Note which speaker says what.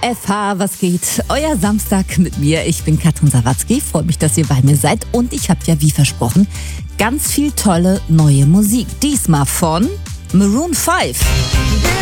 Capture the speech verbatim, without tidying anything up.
Speaker 1: F H, was geht? Euer Samstag mit mir. Ich bin Katrin Sawatzki. Freut mich, dass ihr bei mir seid. Und ich habe ja, wie versprochen, ganz viel tolle neue Musik. Diesmal von Maroon five.